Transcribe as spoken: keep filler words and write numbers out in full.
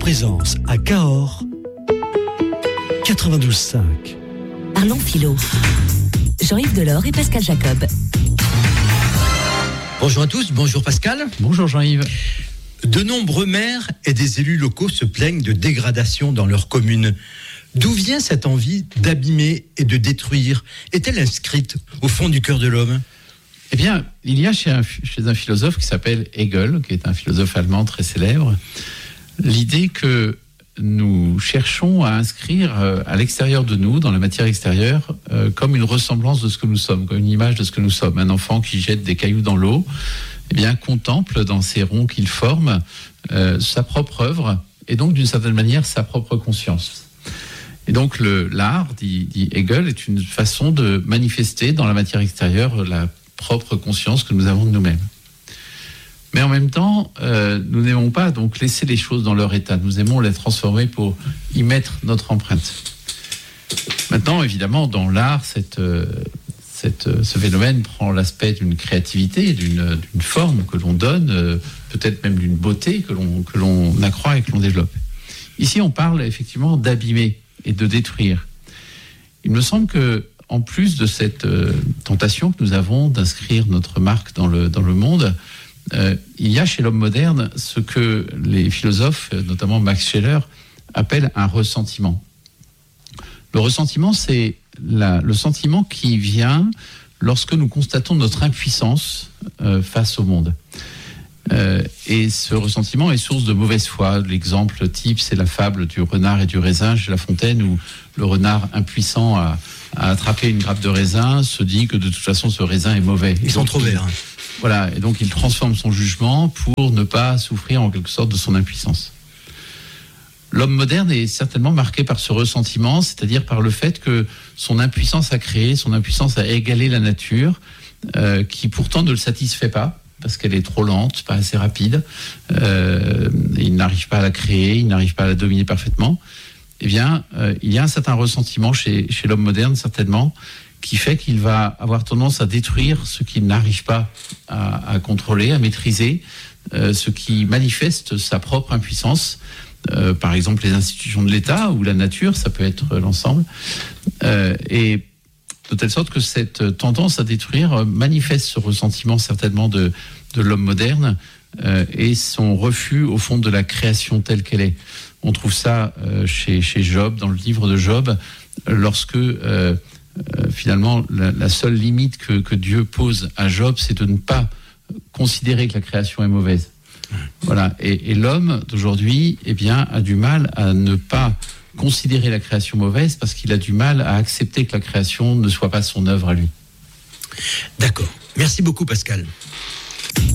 présence à Cahors, quatre-vingt-douze cinq. Parlons philo. Jean-Yves Delors et Pascal Jacob. Bonjour à tous, bonjour Pascal. Bonjour Jean-Yves. De nombreux maires et des élus locaux se plaignent de dégradation dans leur commune. D'où vient cette envie d'abîmer et de détruire ? Est-elle inscrite au fond du cœur de l'homme ? Eh bien, il y a chez un, chez un philosophe qui s'appelle Hegel, qui est un philosophe allemand très célèbre, l'idée que nous cherchons à inscrire à l'extérieur de nous, dans la matière extérieure, euh, comme une ressemblance de ce que nous sommes, comme une image de ce que nous sommes. Un enfant qui jette des cailloux dans l'eau, eh bien, contemple dans ces ronds qu'il forme euh, sa propre œuvre, et donc d'une certaine manière sa propre conscience. Et donc le, l'art, dit, dit Hegel, est une façon de manifester dans la matière extérieure la propre conscience que nous avons de nous-mêmes. Mais en même temps, euh, nous n'aimons pas donc laisser les choses dans leur état. Nous aimons les transformer pour y mettre notre empreinte. Maintenant, évidemment, dans l'art, cette, euh, cette, ce phénomène prend l'aspect d'une créativité, d'une, d'une forme que l'on donne, euh, peut-être même d'une beauté que l'on, que l'on accroît et que l'on développe. Ici, on parle effectivement d'abîmer et de détruire. Il me semble que, en plus de cette euh, tentation que nous avons d'inscrire notre marque dans le, dans le monde, Euh, il y a chez l'homme moderne ce que les philosophes, notamment Max Scheler, appellent un ressentiment. Le ressentiment, c'est la, le sentiment qui vient lorsque nous constatons notre impuissance euh, face au monde. Euh, et ce ressentiment est source de mauvaise foi. L'exemple type, c'est la fable du renard et du raisin chez La Fontaine, où le renard impuissant à, à attraper une grappe de raisin se dit que de toute façon ce raisin est mauvais. Ils sont trop verts. Voilà, et donc il transforme son jugement pour ne pas souffrir en quelque sorte de son impuissance. L'homme moderne est certainement marqué par ce ressentiment, c'est-à-dire par le fait que son impuissance à créer, son impuissance à égaler la nature, euh, qui pourtant ne le satisfait pas, parce qu'elle est trop lente, pas assez rapide, euh, il n'arrive pas à la créer, il n'arrive pas à la dominer parfaitement, eh bien, euh, il y a un certain ressentiment chez, chez l'homme moderne, certainement, qui fait qu'il va avoir tendance à détruire ce qu'il n'arrive pas à, à contrôler, à maîtriser, euh, ce qui manifeste sa propre impuissance. Euh, par exemple, les institutions de l'État ou la nature, ça peut être l'ensemble. Euh, et de telle sorte que cette tendance à détruire manifeste ce ressentiment certainement de, de l'homme moderne euh, et son refus au fond de la création telle qu'elle est. On trouve ça euh, chez, chez Job, dans le livre de Job, lorsque... Euh, Euh, finalement, la, la seule limite que, que Dieu pose à Job, c'est de ne pas considérer que la création est mauvaise. Voilà. Et, et l'homme d'aujourd'hui, eh bien, a du mal à ne pas considérer la création mauvaise parce qu'il a du mal à accepter que la création ne soit pas son œuvre à lui. D'accord. Merci beaucoup, Pascal.